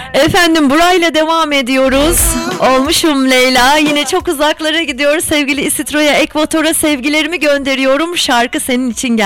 Efendim burayla devam ediyoruz. Olmuşum Leyla. Yine çok uzaklara gidiyoruz. Sevgili İstitro'ya, Ekvator'a sevgilerimi gönderiyorum. Şarkı senin için geldi.